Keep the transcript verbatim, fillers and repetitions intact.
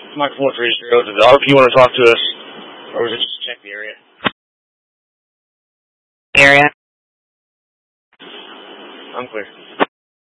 Mike four three zero. Did the R P want to talk to us, or was it just check the area? Area. I'm clear.